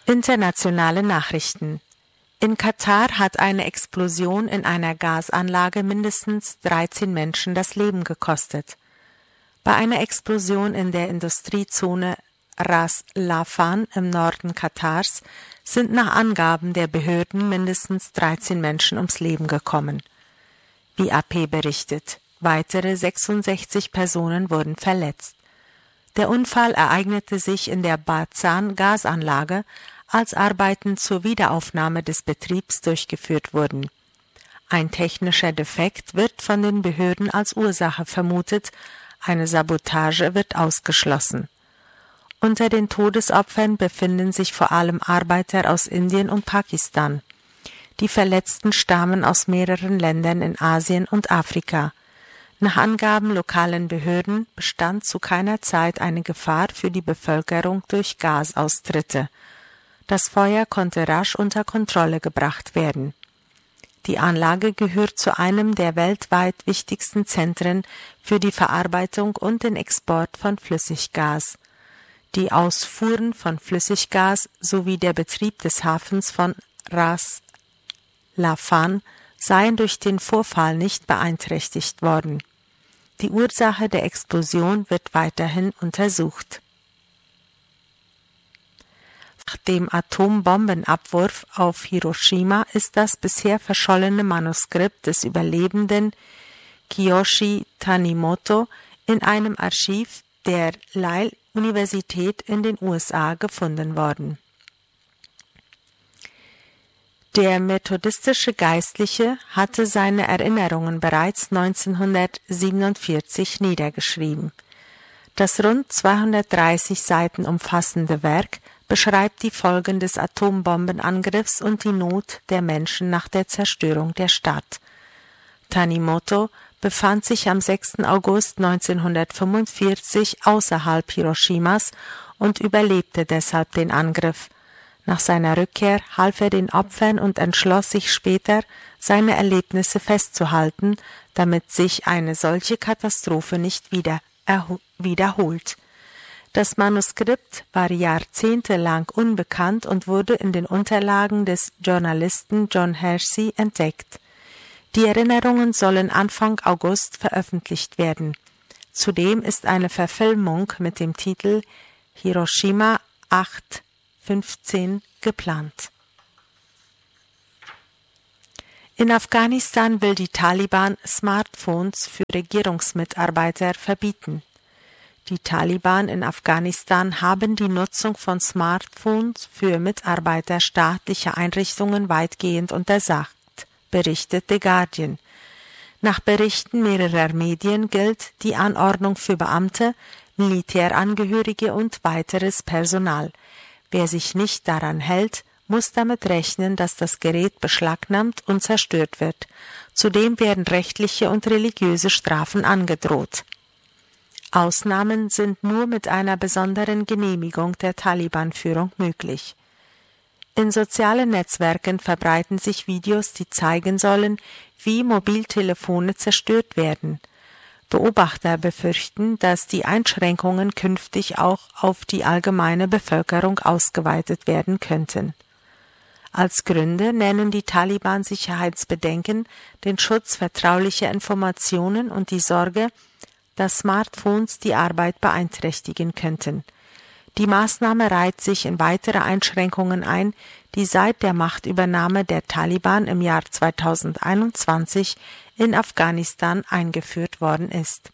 Internationale Nachrichten. In Katar hat eine Explosion in einer Gasanlage mindestens 13 Menschen das Leben gekostet. Bei einer Explosion in der Industriezone Ras Laffan im Norden Katars sind nach Angaben der Behörden mindestens 13 Menschen ums Leben gekommen. Wie AP berichtet, weitere 66 Personen wurden verletzt. Der Unfall ereignete sich in der Bazan-Gasanlage, als Arbeiten zur Wiederaufnahme des Betriebs durchgeführt wurden. Ein technischer Defekt wird von den Behörden als Ursache vermutet, eine Sabotage wird ausgeschlossen. Unter den Todesopfern befinden sich vor allem Arbeiter aus Indien und Pakistan. Die Verletzten stammen aus mehreren Ländern in Asien und Afrika. Nach Angaben lokalen Behörden bestand zu keiner Zeit eine Gefahr für die Bevölkerung durch Gasaustritte. Das Feuer konnte rasch unter Kontrolle gebracht werden. Die Anlage gehört zu einem der weltweit wichtigsten Zentren für die Verarbeitung und den Export von Flüssiggas. Die Ausfuhren von Flüssiggas sowie der Betrieb des Hafens von Ras Laffan seien durch den Vorfall nicht beeinträchtigt worden. Die Ursache der Explosion wird weiterhin untersucht. Nach dem Atombombenabwurf auf Hiroshima ist das bisher verschollene Manuskript des Überlebenden Kiyoshi Tanimoto in einem Archiv der Yale-Universität in den USA gefunden worden. Der methodistische Geistliche hatte seine Erinnerungen bereits 1947 niedergeschrieben. Das rund 230 Seiten umfassende Werk beschreibt die Folgen des Atombombenangriffs und die Not der Menschen nach der Zerstörung der Stadt. Tanimoto befand sich am 6. August 1945 außerhalb Hiroshimas und überlebte deshalb den Angriff. Nach seiner Rückkehr half er den Opfern und entschloss sich später, seine Erlebnisse festzuhalten, damit sich eine solche Katastrophe nicht wiederholt. Das Manuskript war jahrzehntelang unbekannt und wurde in den Unterlagen des Journalisten John Hersey entdeckt. Die Erinnerungen sollen Anfang August veröffentlicht werden. Zudem ist eine Verfilmung mit dem Titel Hiroshima 8/15 geplant. In Afghanistan will die Taliban Smartphones für Regierungsmitarbeiter verbieten. Die Taliban in Afghanistan haben die Nutzung von Smartphones für Mitarbeiter staatlicher Einrichtungen weitgehend untersagt, berichtet The Guardian. Nach Berichten mehrerer Medien gilt die Anordnung für Beamte, Militärangehörige und weiteres Personal. Wer sich nicht daran hält, muss damit rechnen, dass das Gerät beschlagnahmt und zerstört wird. Zudem werden rechtliche und religiöse Strafen angedroht. Ausnahmen sind nur mit einer besonderen Genehmigung der Taliban-Führung möglich. In sozialen Netzwerken verbreiten sich Videos, die zeigen sollen, wie Mobiltelefone zerstört werden. Beobachter befürchten, dass die Einschränkungen künftig auch auf die allgemeine Bevölkerung ausgeweitet werden könnten. Als Gründe nennen die Taliban Sicherheitsbedenken, den Schutz vertraulicher Informationen und die Sorge, dass Smartphones die Arbeit beeinträchtigen könnten. Die Maßnahme reiht sich in weitere Einschränkungen ein, die seit der Machtübernahme der Taliban im Jahr 2021 in Afghanistan eingeführt worden ist.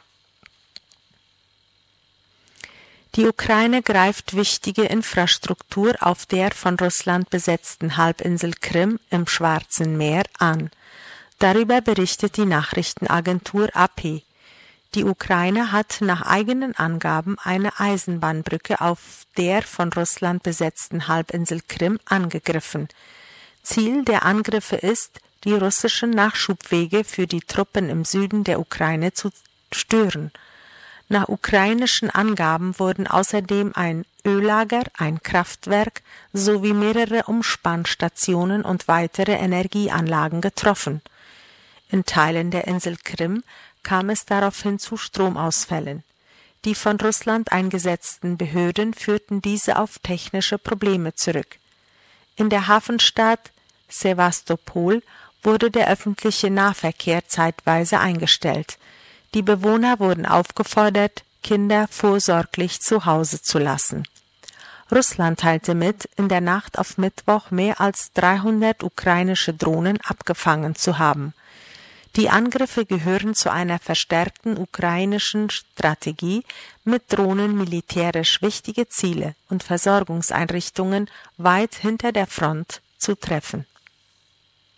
Die Ukraine greift wichtige Infrastruktur auf der von Russland besetzten Halbinsel Krim im Schwarzen Meer an. Darüber berichtet die Nachrichtenagentur AP. Die Ukraine hat nach eigenen Angaben eine Eisenbahnbrücke auf der von Russland besetzten Halbinsel Krim angegriffen. Ziel der Angriffe ist, die russischen Nachschubwege für die Truppen im Süden der Ukraine zu stören. Nach ukrainischen Angaben wurden außerdem ein Öllager, ein Kraftwerk sowie mehrere Umspannstationen und weitere Energieanlagen getroffen. In Teilen der Insel Krim kam es daraufhin zu Stromausfällen. Die von Russland eingesetzten Behörden führten diese auf technische Probleme zurück. In der Hafenstadt Sewastopol wurde der öffentliche Nahverkehr zeitweise eingestellt. Die Bewohner wurden aufgefordert, Kinder vorsorglich zu Hause zu lassen. Russland teilte mit, in der Nacht auf Mittwoch mehr als 300 ukrainische Drohnen abgefangen zu haben. Die Angriffe gehören zu einer verstärkten ukrainischen Strategie, mit Drohnen militärisch wichtige Ziele und Versorgungseinrichtungen weit hinter der Front zu treffen.